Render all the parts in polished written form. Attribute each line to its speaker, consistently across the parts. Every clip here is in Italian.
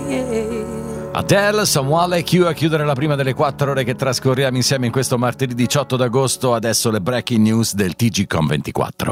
Speaker 1: Adele, Someone Like You a chiudere la prima delle 4 ore che trascorriamo insieme in questo martedì 18 d'agosto. Adesso le breaking news del TGcom24.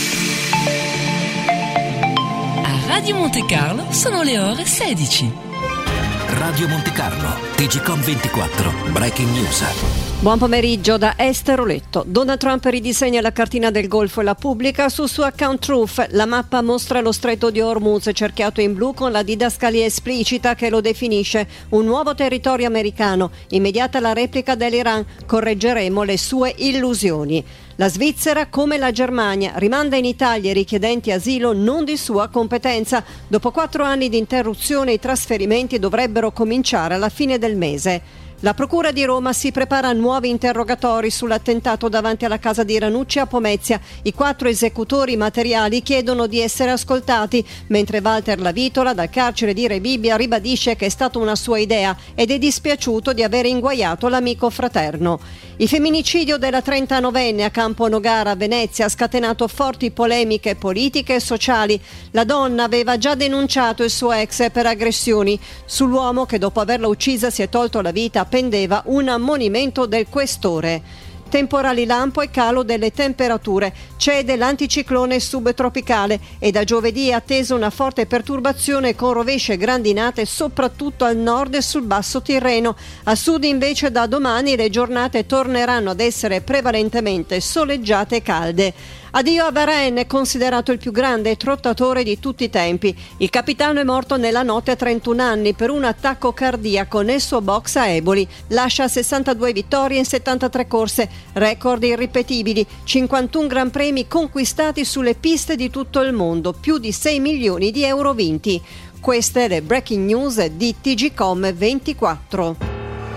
Speaker 2: A Radio Monte Carlo sono le ore 16.
Speaker 3: Radio Monte Carlo, TGcom24, breaking news.
Speaker 4: Buon pomeriggio da Esther Oletto. Donald Trump ridisegna la cartina del Golfo e la pubblica sul suo account Truth. La mappa mostra lo stretto di Hormuz cerchiato in blu con la didascalia esplicita che lo definisce un nuovo territorio americano. Immediata la replica dell'Iran. Correggeremo le sue illusioni. La Svizzera, come la Germania, rimanda in Italia i richiedenti asilo non di sua competenza. Dopo 4 anni di interruzione i trasferimenti dovrebbero cominciare alla fine del mese. La Procura di Roma si prepara a nuovi interrogatori sull'attentato davanti alla casa di Ranucci a Pomezia. I 4 esecutori materiali chiedono di essere ascoltati, mentre Walter Lavitola dal carcere di Rebibbia ribadisce che è stata una sua idea ed è dispiaciuto di aver inguaiato l'amico fraterno. Il femminicidio della 39enne a Campo Nogara a Venezia ha scatenato forti polemiche politiche e sociali. La donna aveva già denunciato il suo ex per aggressioni. Sull'uomo che dopo averla uccisa si è tolto la vita pendeva un ammonimento del questore. Temporali lampo e calo delle temperature. Cede l'anticiclone subtropicale e da giovedì è attesa una forte perturbazione con rovesce e grandinate soprattutto al nord e sul basso Tirreno. A sud invece da domani le giornate torneranno ad essere prevalentemente soleggiate e calde. Addio a Varenne, considerato il più grande trottatore di tutti i tempi. Il capitano è morto nella notte a 31 anni per un attacco cardiaco nel suo box a Eboli. Lascia 62 vittorie in 73 corse, record irripetibili, 51 gran premi conquistati sulle piste di tutto il mondo, più di 6 milioni di euro vinti. Queste le breaking news di TGcom24.